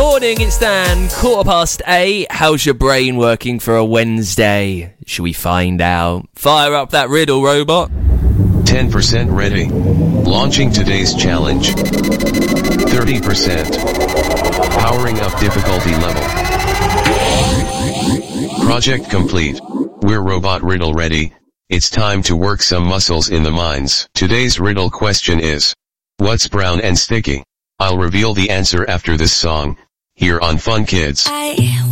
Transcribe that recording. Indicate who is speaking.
Speaker 1: Morning, it's Dan, 8:15. How's your brain working for a Wednesday? Should we find out? Fire up that riddle, robot.
Speaker 2: 10% ready. Launching today's challenge. 30%. Powering up difficulty level. Project complete. We're robot riddle ready. It's time to work some muscles in the minds. Today's riddle question is, what's brown and sticky? I'll reveal the answer after this song, here on Fun Kids.
Speaker 3: I